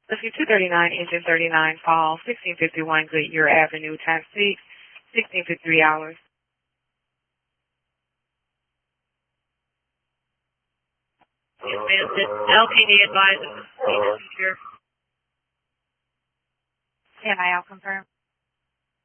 Looking 239, engine 39, fall, 1651 Goodyear Avenue, time 1653 hours. LPD advises. Can I confirm?